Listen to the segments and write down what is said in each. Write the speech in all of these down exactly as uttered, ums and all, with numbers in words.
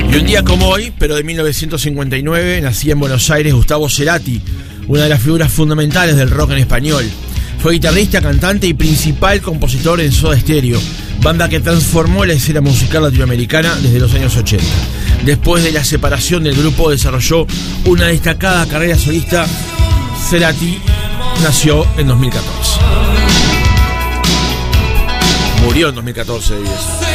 Y un día como hoy, pero de mil novecientos cincuenta y nueve, nacía en Buenos Aires Gustavo Cerati, una de las figuras fundamentales del rock en español. Fue guitarrista, cantante y principal compositor en Soda Stereo, banda que transformó la escena musical latinoamericana desde los años ochenta. Después de la separación del grupo, desarrolló una destacada carrera solista. Cerati nació en dos mil catorce. Murió en dos mil catorce, diez.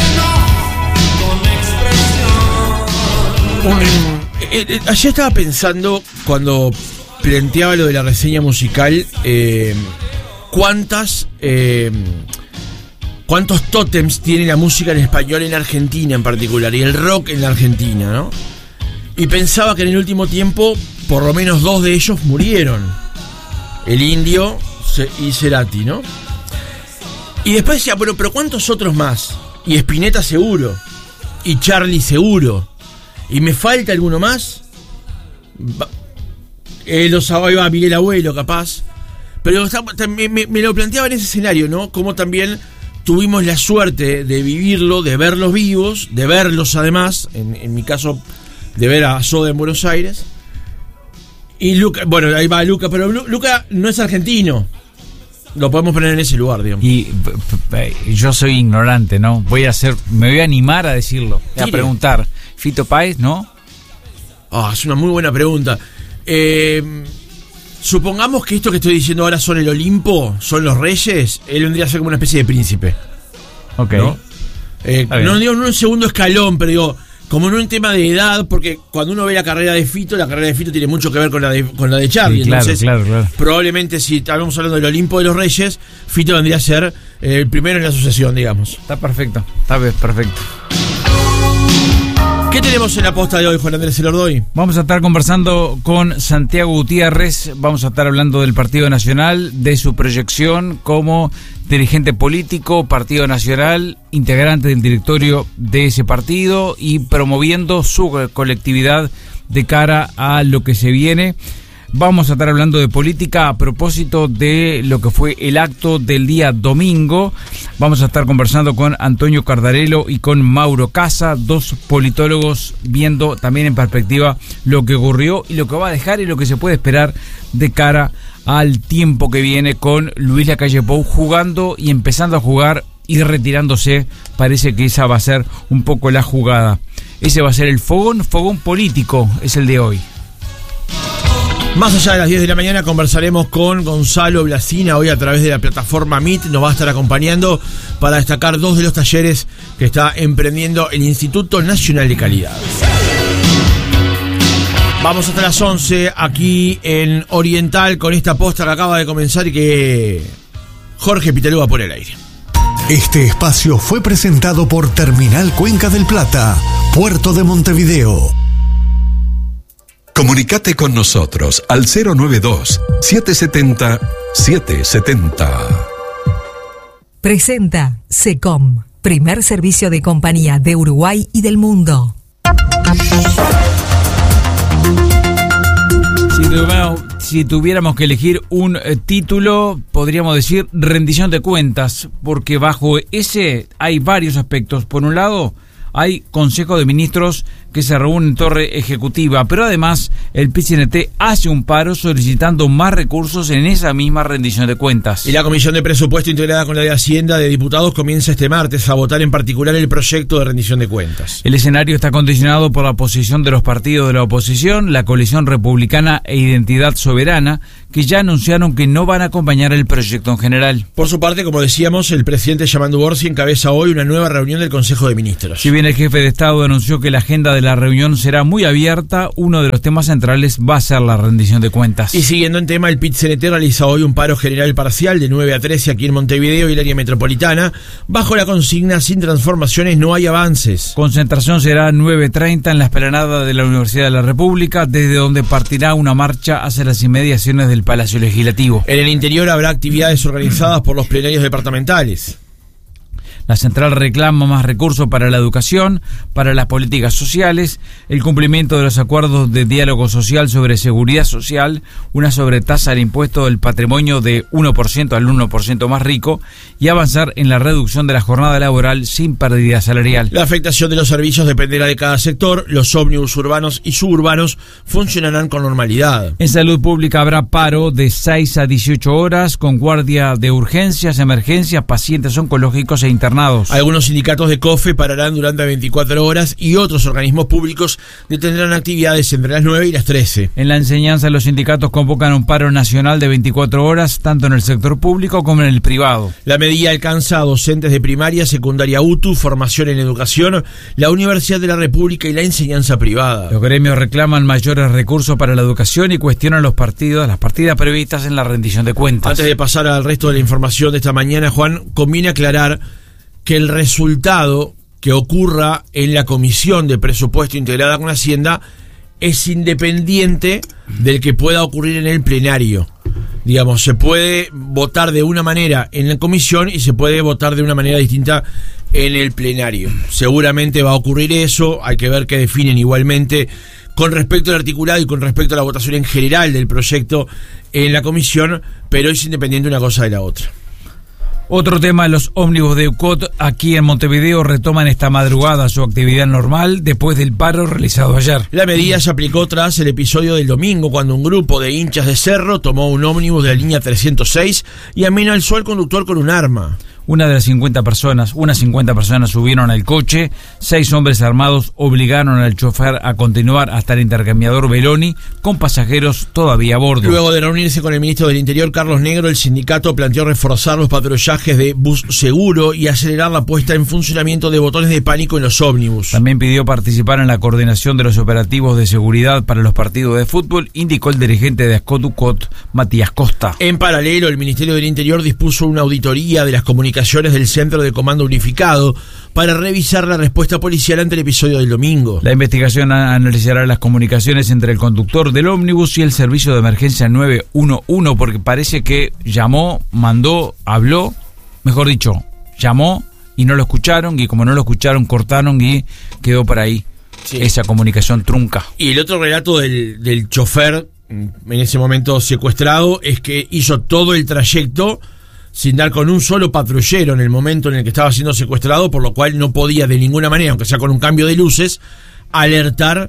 Un, eh, eh, ayer estaba pensando, cuando planteaba lo de la reseña musical, eh, cuántas eh, cuántos tótems tiene la música en español en Argentina en particular, y el rock en la Argentina, ¿no? Y pensaba que en el último tiempo por lo menos dos de ellos murieron: el Indio y Cerati, ¿no? Y después decía, bueno, pero ¿cuántos otros más? Y Spinetta seguro, y Charlie seguro, y me falta alguno más. Eh, los iba Miguel Abuelo, capaz. Pero me, me, me lo planteaba en ese escenario, ¿no? Como también tuvimos la suerte de vivirlo, de verlos vivos, de verlos además, en, en mi caso, de ver a Soda en Buenos Aires. Y Luca, bueno, ahí va Luca, pero Luca no es argentino. Lo podemos poner en ese lugar, digamos. Y yo soy ignorante, ¿no? Voy a hacer, me voy a animar a decirlo, a preguntar. Fito Páez, ¿no? Ah, oh, es una muy buena pregunta. Eh, supongamos que esto que estoy diciendo ahora son el Olimpo, son los reyes. Él vendría a ser como una especie de príncipe. Ok. ¿No? Eh, no digo en un segundo escalón, pero digo, como en un tema de edad, porque cuando uno ve la carrera de Fito, la carrera de Fito tiene mucho que ver con la de, con la de Charlie. Sí, claro, entonces, claro, claro. Probablemente si estamos hablando del Olimpo de los Reyes, Fito vendría a ser eh, el primero en la sucesión, digamos. Está perfecto, está perfecto. ¿Qué tenemos en la posta de hoy, Juan Andrés Elordoy? Vamos a estar conversando con Santiago Gutiérrez, vamos a estar hablando del Partido Nacional, de su proyección como dirigente político, Partido Nacional, integrante del directorio de ese partido y promoviendo su colectividad de cara a lo que se viene. Vamos a estar hablando de política a propósito de lo que fue el acto del día domingo. Vamos a estar conversando con Antonio Cardarello y con Mauro Casa, dos politólogos, viendo también en perspectiva lo que ocurrió y lo que va a dejar y lo que se puede esperar de cara al tiempo que viene, con Luis Lacalle Pou jugando y empezando a jugar y retirándose. Parece que esa va a ser un poco la jugada. Ese va a ser el fogón, fogón político, es el de hoy. Más allá de las diez de la mañana conversaremos con Gonzalo Blasina, hoy a través de la plataforma Meet. Nos va a estar acompañando para destacar dos de los talleres que está emprendiendo el Instituto Nacional de Calidad. Vamos hasta las once aquí en Oriental con esta posta que acaba de comenzar y que Jorge Pitalúa por el aire. Este espacio fue presentado por Terminal Cuenca del Plata, Puerto de Montevideo. Comunicate con nosotros al cero nueve dos, siete siete cero, siete siete cero. Presenta SECOM, primer servicio de compañía de Uruguay y del mundo. Si tuviéramos, si tuviéramos que elegir un eh, título, podríamos decir rendición de cuentas, porque bajo ese hay varios aspectos. Por un lado, hay Consejo de Ministros que se reúne en Torre Ejecutiva, pero además el P C N T hace un paro solicitando más recursos en esa misma rendición de cuentas. Y la Comisión de Presupuesto, integrada con la de Hacienda de Diputados, comienza este martes a votar en particular el proyecto de rendición de cuentas. El escenario está condicionado por la posición de los partidos de la oposición, la Coalición Republicana e Identidad Soberana, que ya anunciaron que no van a acompañar el proyecto en general. Por su parte, como decíamos, el presidente Yamandu Orsi encabeza hoy una nueva reunión del Consejo de Ministros. Si bien el jefe de Estado anunció que la agenda de la reunión será muy abierta, uno de los temas centrales va a ser la rendición de cuentas. Y siguiendo en tema, el P I T C N T realiza hoy un paro general parcial de nueve a trece aquí en Montevideo y el área metropolitana, bajo la consigna: sin transformaciones no hay avances. Concentración será nueve treinta en la explanada de la Universidad de la República, desde donde partirá una marcha hacia las inmediaciones del Palacio Legislativo. En el interior habrá actividades organizadas por los plenarios departamentales. La central reclama más recursos para la educación, para las políticas sociales, el cumplimiento de los acuerdos de diálogo social sobre seguridad social, una sobretasa al impuesto del patrimonio de uno por ciento al uno por ciento más rico y avanzar en la reducción de la jornada laboral sin pérdida salarial. La afectación de los servicios dependerá de cada sector. Los ómnibus urbanos y suburbanos funcionarán con normalidad. En salud pública habrá paro de seis a dieciocho horas con guardia de urgencias, emergencias, pacientes oncológicos e internados. Algunos sindicatos de COFE pararán durante veinticuatro horas y otros organismos públicos detendrán actividades entre las nueve y las trece. En la enseñanza, los sindicatos convocan un paro nacional de veinticuatro horas, tanto en el sector público como en el privado. La medida alcanza a docentes de primaria, secundaria U T U, formación en educación, la Universidad de la República y la enseñanza privada. Los gremios reclaman mayores recursos para la educación y cuestionan los partidos, las partidas previstas en la rendición de cuentas. Antes de pasar al resto de la información de esta mañana, Juan, conviene aclarar que el resultado que ocurra en la Comisión de Presupuesto integrada con Hacienda es independiente del que pueda ocurrir en el plenario. Digamos, se puede votar de una manera en la comisión y se puede votar de una manera distinta en el plenario. Seguramente va a ocurrir eso, hay que ver qué definen igualmente con respecto al articulado y con respecto a la votación en general del proyecto en la comisión, pero es independiente una cosa de la otra. Otro tema, los ómnibus de UCOT aquí en Montevideo retoman esta madrugada su actividad normal después del paro realizado ayer. La medida se aplicó tras el episodio del domingo, cuando un grupo de hinchas de Cerro tomó un ómnibus de la línea trescientos seis y amenazó al conductor con un arma. Una de las cincuenta personas, unas cincuenta personas subieron al coche, seis hombres armados obligaron al chofer a continuar hasta el intercambiador Beloni con pasajeros todavía a bordo. Luego de reunirse con el ministro del Interior, Carlos Negro, el sindicato planteó reforzar los patrullajes de bus seguro y acelerar la puesta en funcionamiento de botones de pánico en los ómnibus. También pidió participar en la coordinación de los operativos de seguridad para los partidos de fútbol, indicó el dirigente de ASCOT UCOT, Matías Costa. En paralelo, el Ministerio del Interior dispuso una auditoría de las comunicaciones del Centro de Comando Unificado para revisar la respuesta policial ante el episodio del domingo. La investigación analizará las comunicaciones entre el conductor del ómnibus y el servicio de emergencia nueve uno uno, porque parece que llamó, mandó, habló, mejor dicho, llamó y no lo escucharon, y como no lo escucharon, cortaron y quedó por ahí sí. Esa comunicación trunca. Y el otro relato del, del chofer, en ese momento secuestrado, es que hizo todo el trayecto sin dar con un solo patrullero en el momento en el que estaba siendo secuestrado, por lo cual no podía de ninguna manera, aunque sea con un cambio de luces, alertar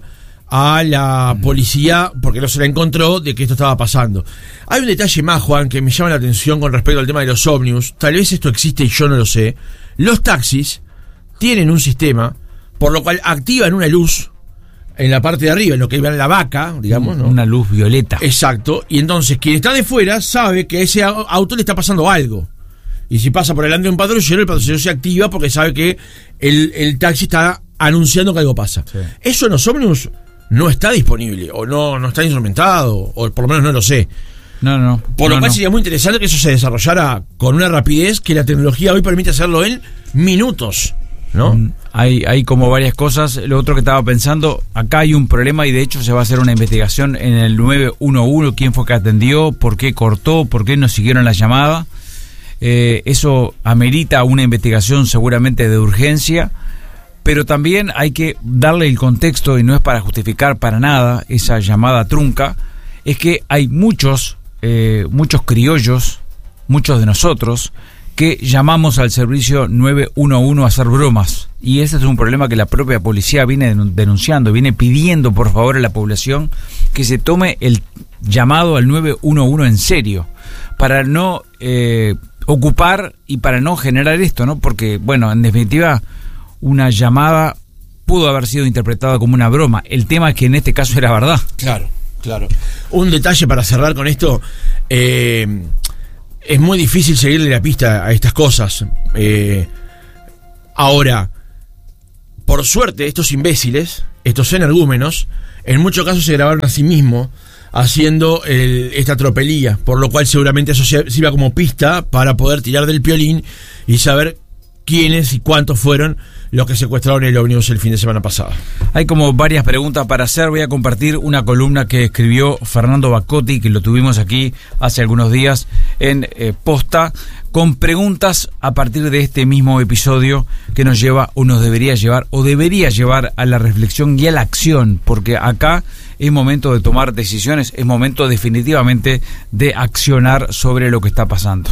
a la policía, porque no se la encontró, de que esto estaba pasando. Hay un detalle más, Juan, que me llama la atención con respecto al tema de los ómnibus. Tal vez esto existe y yo no lo sé. Los taxis tienen un sistema por lo cual activan una luz en la parte de arriba, en lo que va en la vaca, digamos, ¿no? Una luz violeta. Exacto. Y entonces quien está de fuera sabe que a ese auto le está pasando algo. Y si pasa por delante de un patrullero, el patrullero se activa porque sabe que el, el taxi está anunciando que algo pasa. Sí. Eso en los ómnibus no está disponible, o no, no está instrumentado, o por lo menos no lo sé. No, no. Por lo no, cual no. sería muy interesante que eso se desarrollara con una rapidez que la tecnología hoy permite hacerlo en minutos, ¿no? Mm, hay, hay como varias cosas. Lo otro que estaba pensando, acá hay un problema y de hecho se va a hacer una investigación en el nueve uno uno, quién fue que atendió, por qué cortó, por qué no siguieron la llamada. Eh, eso amerita una investigación seguramente de urgencia, pero también hay que darle el contexto, y no es para justificar para nada esa llamada trunca, es que hay muchos, eh, muchos criollos, muchos de nosotros, que llamamos al servicio nueve uno uno a hacer bromas, y ese es un problema que la propia policía viene denunciando, viene pidiendo por favor a la población que se tome el llamado al nueve uno uno en serio, para no eh, ocupar y para no generar esto, ¿no? Porque, bueno, en definitiva, una llamada pudo haber sido interpretada como una broma. El tema es que en este caso era verdad. Claro, claro. Un detalle para cerrar con esto. Eh, es muy difícil seguirle la pista a estas cosas. Eh, ahora, por suerte, estos imbéciles, estos energúmenos, en muchos casos se grabaron a sí mismos haciendo el, esta tropelía, por lo cual seguramente eso sirva como pista para poder tirar del piolín y saber quiénes y cuántos fueron los que secuestraron el ómnibus el fin de semana pasado. Hay como varias preguntas para hacer. Voy a compartir una columna que escribió Fernando Bacotti, que lo tuvimos aquí hace algunos días en eh, Posta, con preguntas a partir de este mismo episodio que nos lleva o nos debería llevar o debería llevar a la reflexión y a la acción, porque acá es momento de tomar decisiones, es momento definitivamente de accionar sobre lo que está pasando.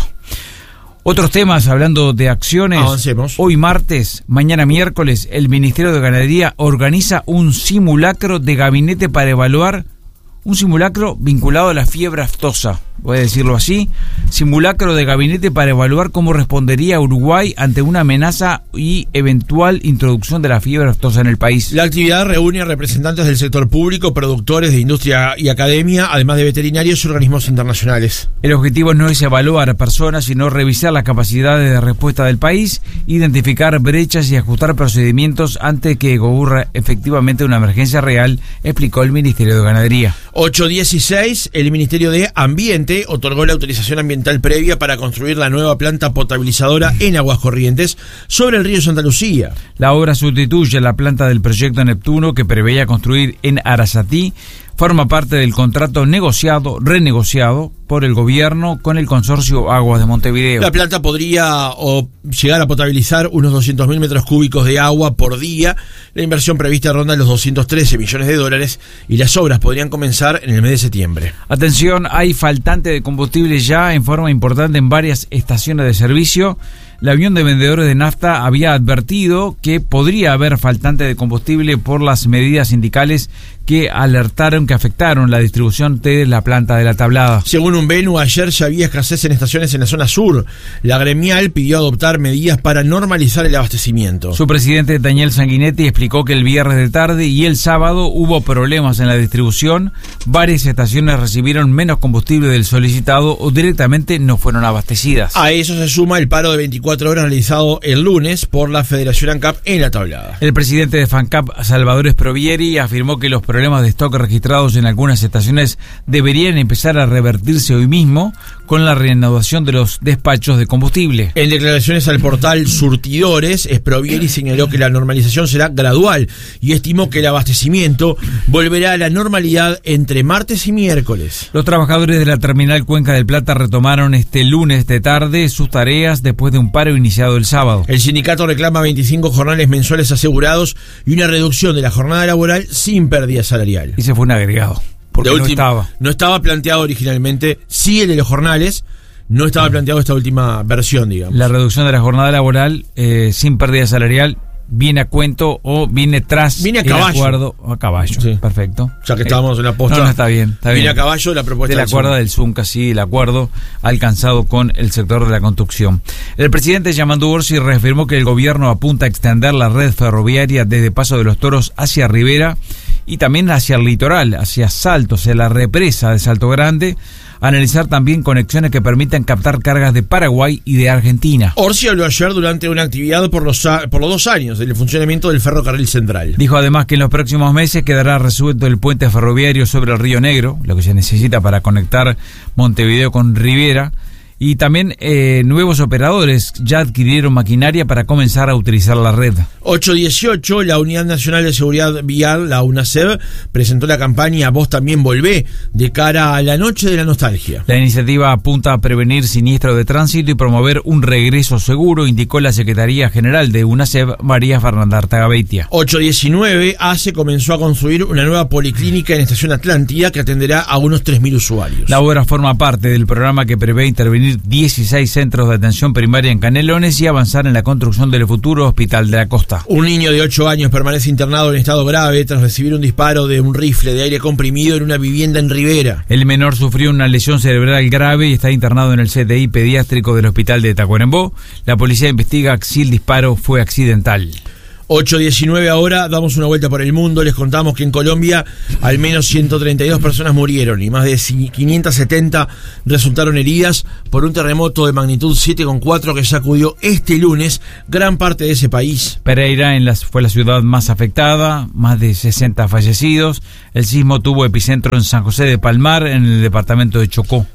Otros temas, hablando de acciones. Avancemos. Hoy martes, mañana miércoles, el Ministerio de Ganadería organiza un simulacro de gabinete para evaluar, un simulacro vinculado a la fiebre aftosa, voy a decirlo así, simulacro de gabinete para evaluar cómo respondería Uruguay ante una amenaza y eventual introducción de la fiebre aftosa en el país. La actividad reúne a representantes del sector público, productores de industria y academia, además de veterinarios y organismos internacionales. El objetivo no es evaluar a personas, sino revisar las capacidades de respuesta del país, identificar brechas y ajustar procedimientos antes que ocurra efectivamente una emergencia real, explicó el Ministerio de Ganadería. ocho dieciséis, el Ministerio de Ambiente otorgó la autorización ambiental previa para construir la nueva planta potabilizadora en Aguas Corrientes sobre el río Santa Lucía. La obra sustituye a la planta del proyecto Neptuno que preveía construir en Arasatí. Forma parte del contrato negociado, renegociado por el gobierno con el consorcio Aguas de Montevideo. La planta podría o, llegar a potabilizar unos doscientos mil metros cúbicos de agua por día. La inversión prevista ronda los doscientos trece millones de dólares y las obras podrían comenzar en el mes de septiembre. Atención, hay faltante de combustible ya en forma importante en varias estaciones de servicio. La Unión de Vendedores de Nafta había advertido que podría haber faltante de combustible por las medidas sindicales que alertaron que afectaron la distribución de la planta de La Tablada. Según un Benu, ayer ya había escasez en estaciones en la zona sur. La gremial pidió adoptar medidas para normalizar el abastecimiento. Su presidente Daniel Sanguinetti explicó que el viernes de tarde y el sábado hubo problemas en la distribución. Varias estaciones recibieron menos combustible del solicitado o directamente no fueron abastecidas. A eso se suma el paro de veinticuatro horas realizado el lunes por la Federación ANCAP en La Tablada. El presidente de FANCAP, Salvador Esprovieri, afirmó que los problemas de stock registrados en algunas estaciones deberían empezar a revertirse hoy mismo con la reanudación de los despachos de combustible. En declaraciones al portal Surtidores, Esprovieri señaló que la normalización será gradual y estimó que el abastecimiento volverá a la normalidad entre martes y miércoles. Los trabajadores de la terminal Cuenca del Plata retomaron este lunes de tarde sus tareas después de un paro iniciado el sábado. El sindicato reclama veinticinco jornales mensuales asegurados y una reducción de la jornada laboral sin pérdida salarial. Y se fue un agregado, porque de no última, estaba. No estaba planteado originalmente, sí el de los jornales, no estaba planteado esta última versión, digamos. La reducción de la jornada laboral eh, sin pérdida salarial viene a cuento o viene tras viene a el caballo. acuerdo a caballo, sí. Perfecto. Ya que estábamos en la posta. No, no, está bien, está viene bien. a caballo la propuesta del acuerdo del Zunca, sí, el acuerdo alcanzado con el sector de la construcción. El presidente Yamandu Orsi reafirmó que el gobierno apunta a extender la red ferroviaria desde Paso de los Toros hacia Rivera y también hacia el litoral, hacia Salto, hacia la represa de Salto Grande. Analizar también conexiones que permitan captar cargas de Paraguay y de Argentina. Orsi habló ayer durante una actividad por los, por los dos años del funcionamiento del ferrocarril central. Dijo además que en los próximos meses quedará resuelto el puente ferroviario sobre el Río Negro, lo que se necesita para conectar Montevideo con Rivera. Y también eh, nuevos operadores ya adquirieron maquinaria para comenzar a utilizar la red. ocho dieciocho, la Unidad Nacional de Seguridad Vial, la UNASEV, presentó la campaña Vos También Volvé, de cara a la Noche de la Nostalgia. La iniciativa apunta a prevenir siniestros de tránsito y promover un regreso seguro, indicó la Secretaría General de UNASEV, María Fernanda Artagabeitia. ocho diecinueve, ACE comenzó a construir una nueva policlínica en Estación Atlántida que atenderá a unos tres mil usuarios. La obra forma parte del programa que prevé intervenir dieciséis centros de atención primaria en Canelones y avanzar en la construcción del futuro Hospital de la Costa. Un niño de ocho años permanece internado en estado grave tras recibir un disparo de un rifle de aire comprimido en una vivienda en Rivera. El menor sufrió una lesión cerebral grave y está internado en el C T I pediátrico del Hospital de Tacuarembó. La policía investiga si el disparo fue accidental. ocho diecinueve ahora, damos una vuelta por el mundo. Les contamos que en Colombia al menos ciento treinta y dos personas murieron y más de quinientas setenta resultaron heridas por un terremoto de magnitud siete coma cuatro que sacudió este lunes gran parte de ese país. Pereira en las, fue la ciudad más afectada, más de sesenta fallecidos. El sismo tuvo epicentro en San José de Palmar, en el departamento de Chocó.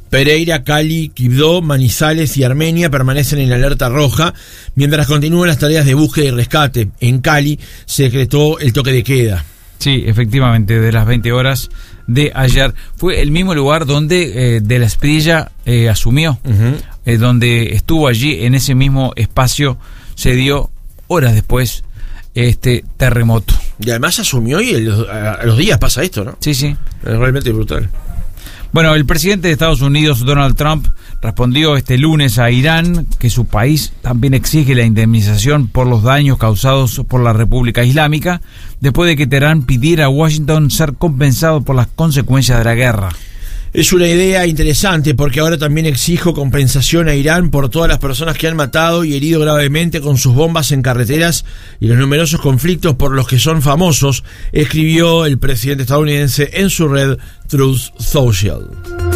Pereira, Cali, Quibdó, Manizales y Armenia permanecen en alerta roja, mientras continúan las tareas de búsqueda y rescate. En Cali se decretó el toque de queda. Sí, efectivamente, de las veinte horas de ayer. Fue el mismo lugar donde eh, De la Espriella eh, asumió, uh-huh. eh, donde estuvo allí, en ese mismo espacio, se dio horas después este terremoto. Y además asumió y el, a, a los días pasa esto, ¿no? Sí, sí. Es realmente brutal. Bueno, el presidente de Estados Unidos, Donald Trump, respondió este lunes a Irán que su país también exige la indemnización por los daños causados por la República Islámica, después de que Teherán pidiera a Washington ser compensado por las consecuencias de la guerra. Es una idea interesante porque ahora también exijo compensación a Irán por todas las personas que han matado y herido gravemente con sus bombas en carreteras y los numerosos conflictos por los que son famosos, escribió el presidente estadounidense en su red Truth Social.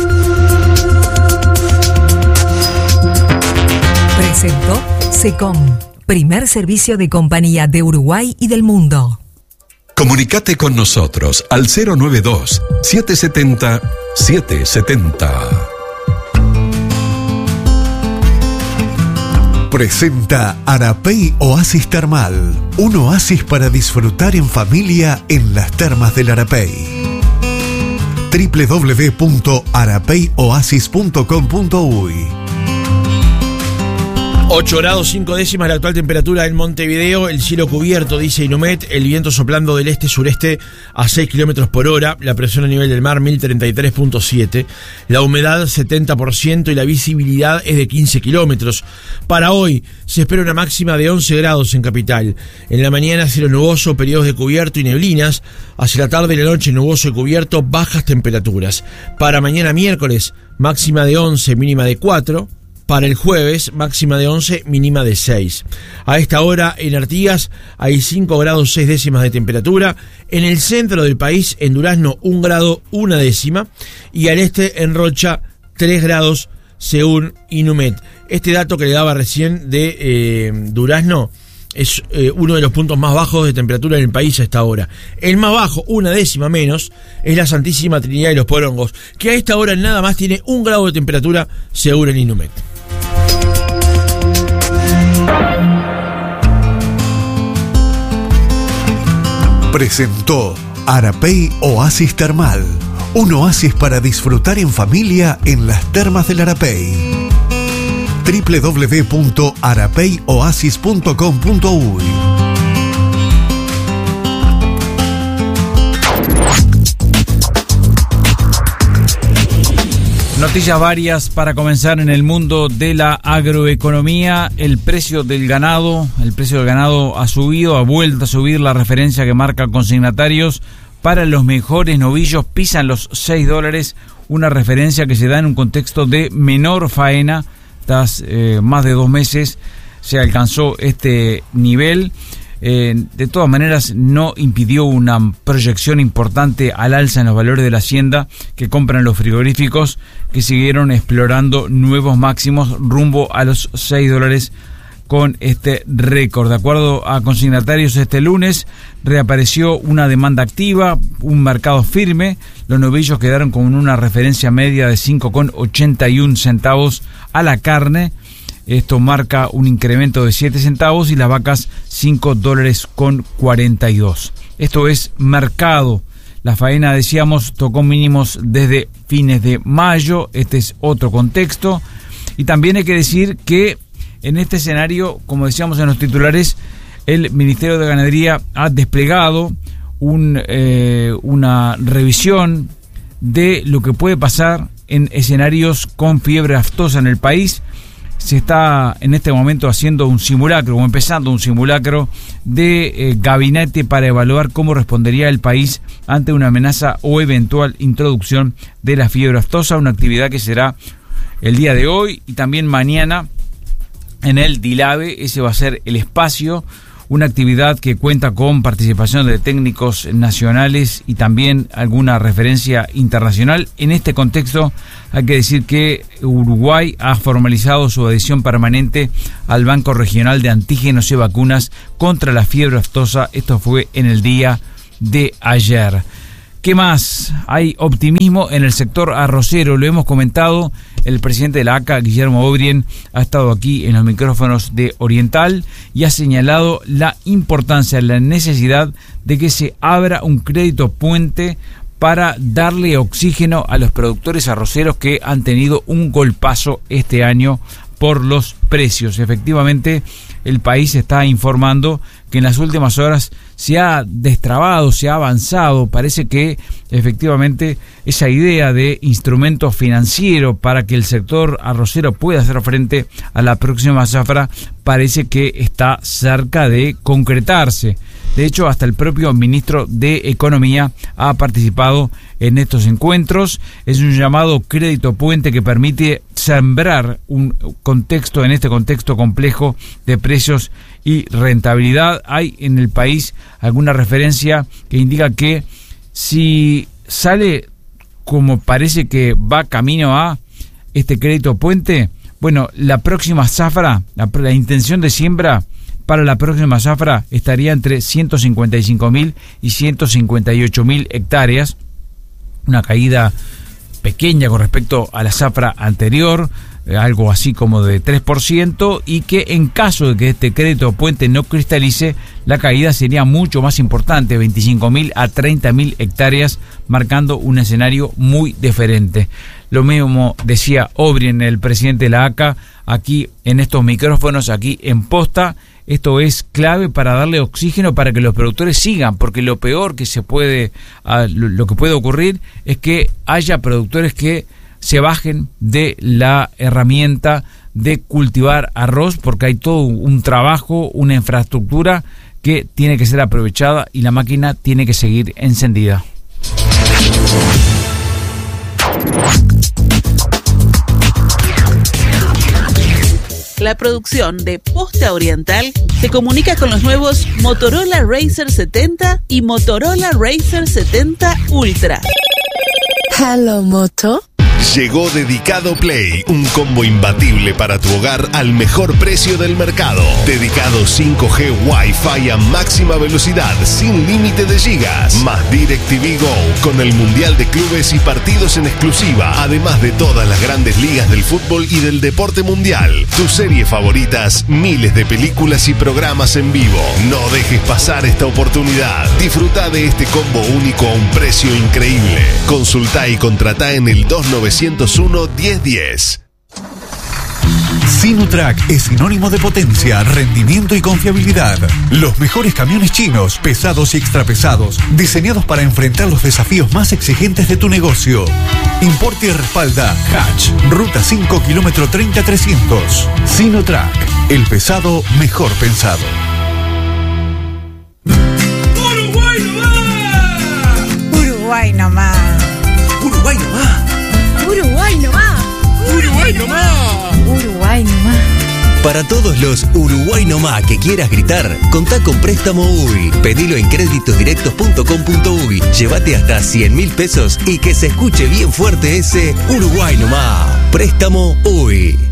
Presentó SECOM, primer servicio de compañía de Uruguay y del mundo. Comunicate con nosotros al cero nueve dos, siete siete cero, siete siete cero. Presenta Arapey Oasis Termal, un oasis para disfrutar en familia en las termas del Arapey. doble u doble u doble u punto arapey oasis punto com punto uy. ocho grados cinco décimas la actual temperatura en Montevideo, el cielo cubierto, dice Inumet, el viento soplando del este-sureste a seis kilómetros por hora, la presión a nivel del mar mil treinta y tres punto siete, la humedad setenta por ciento y la visibilidad es de quince kilómetros. Para hoy se espera una máxima de once grados en Capital. En la mañana cielo nuboso, periodos de cubierto y neblinas, hacia la tarde y la noche nuboso y cubierto, bajas temperaturas. Para mañana miércoles, máxima de once, mínima de cuatro. Para el jueves, máxima de once, mínima de seis. A esta hora, en Artigas, hay cinco grados seis décimas de temperatura. En el centro del país, en Durazno, un grado una décima. Y al este, en Rocha, tres grados, según Inumet. Este dato que le daba recién de eh, Durazno es eh, uno de los puntos más bajos de temperatura en el país a esta hora. El más bajo, una décima menos, es la Santísima Trinidad de los Porongos, que a esta hora nada más tiene un grado de temperatura, según el Inumet. Presentó Arapey Oasis Termal, un oasis para disfrutar en familia en las termas del Arapey. doble u doble u doble u punto arapey oasis punto com punto uy. Noticias varias para comenzar en el mundo de la agroeconomía. El precio del ganado, el precio del ganado ha subido, ha vuelto a subir. La referencia que marca consignatarios para los mejores novillos pisan los seis dólares, una referencia que se da en un contexto de menor faena. Tras eh, más de dos meses se alcanzó este nivel. Eh, de todas maneras, no impidió una proyección importante al alza en los valores de la hacienda que compran los frigoríficos, que siguieron explorando nuevos máximos rumbo a los seis dólares con este récord. De acuerdo a consignatarios, este lunes reapareció una demanda activa, un mercado firme. Los novillos quedaron con una referencia media de cinco con ochenta y uno centavos a la carne. Esto marca un incremento de siete centavos y las vacas cinco dólares con cuarenta y dos. Esto es mercado. La faena, decíamos, tocó mínimos desde fines de mayo. Este es otro contexto. Y también hay que decir que en este escenario, como decíamos en los titulares, el Ministerio de Ganadería ha desplegado un, eh, una revisión de lo que puede pasar en escenarios con fiebre aftosa en el país. Se está en este momento haciendo un simulacro, o empezando un simulacro de eh, gabinete para evaluar cómo respondería el país ante una amenaza o eventual introducción de la fiebre aftosa, una actividad que será el día de hoy y también mañana en el DILABE. Ese va a ser el espacio, una actividad que cuenta con participación de técnicos nacionales y también alguna referencia internacional. En este contexto hay que decir que Uruguay ha formalizado su adhesión permanente al Banco Regional de Antígenos y Vacunas contra la fiebre aftosa. Esto fue en el día de ayer. ¿Qué más? Hay optimismo en el sector arrocero, lo hemos comentado. El presidente de la A C A, Guillermo Obrien, ha estado aquí en los micrófonos de Oriental y ha señalado la importancia, la necesidad de que se abra un crédito puente para darle oxígeno a los productores arroceros que han tenido un golpazo este año por los precios. Efectivamente, el país está informando que en las últimas horas se ha destrabado, se ha avanzado. Parece que efectivamente esa idea de instrumento financiero para que el sector arrocero pueda hacer frente a la próxima zafra parece que está cerca de concretarse. De hecho, hasta el propio ministro de Economía ha participado en estos encuentros. Es un llamado crédito puente que permite sembrar un contexto, en este contexto complejo de precios y rentabilidad. Hay en el país alguna referencia que indica que si sale como parece que va camino a este crédito puente, bueno, la próxima zafra, la, la intención de siembra para la próxima zafra estaría entre ciento cincuenta y cinco mil y ciento cincuenta y ocho mil hectáreas, una caída pequeña con respecto a la zafra anterior, algo así como de tres por ciento, y que en caso de que este crédito puente no cristalice, la caída sería mucho más importante, veinticinco mil a treinta mil hectáreas, marcando un escenario muy diferente. Lo mismo decía Obrien, el presidente de la A C A, aquí en estos micrófonos, aquí en Posta. Esto es clave para darle oxígeno para que los productores sigan, porque lo peor que se puede, lo que puede ocurrir es que haya productores que se bajen de la herramienta de cultivar arroz, porque hay todo un trabajo, una infraestructura que tiene que ser aprovechada y la máquina tiene que seguir encendida. La producción de Posta Oriental se comunica con los nuevos Motorola Razr setenta y Motorola Razr setenta Ultra. Hello, Moto. Llegó Dedicado Play, un combo imbatible para tu hogar al mejor precio del mercado. Dedicado cinco G Wi-Fi a máxima velocidad, sin límite de gigas. Más DirecTV Go, con el Mundial de Clubes y partidos en exclusiva. Además de todas las grandes ligas del fútbol y del deporte mundial. Tus series favoritas, miles de películas y programas en vivo. No dejes pasar esta oportunidad. Disfruta de este combo único a un precio increíble. Consulta y contrata en el dos nueve cero uno, diez diez. Sinotrack es sinónimo de potencia, rendimiento y confiabilidad. Los mejores camiones chinos, pesados y extrapesados, diseñados para enfrentar los desafíos más exigentes de tu negocio. Importa y respalda Hatch, Ruta cinco, kilómetro treinta trescientos. Sinotrack, el pesado mejor pensado. ¡Uruguay nomás! Uruguay nomás. ¡Uruguay nomás! Uruguay nomás. ¡Uruguay nomás! Uruguay nomás. Para todos los Uruguay nomás que quieras gritar, contá con Préstamo U Y. Pedilo en créditos directos punto com punto uy. Llévate hasta cien mil pesos y que se escuche bien fuerte ese Uruguay nomás. Préstamo U Y.